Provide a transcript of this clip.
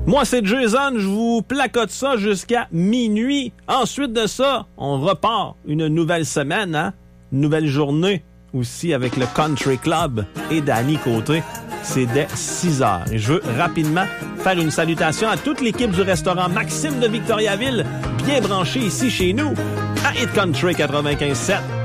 Moi, c'est Jason. Je vous placote ça jusqu'à minuit. Ensuite de ça, on repart une nouvelle semaine, hein? Une nouvelle journée aussi avec le Country Club et Danny Côté. C'est dès 6 heures. Et je veux rapidement faire une salutation à toute l'équipe du restaurant Maxime de Victoriaville, bien branchée ici chez nous, à Hit Country 95.7.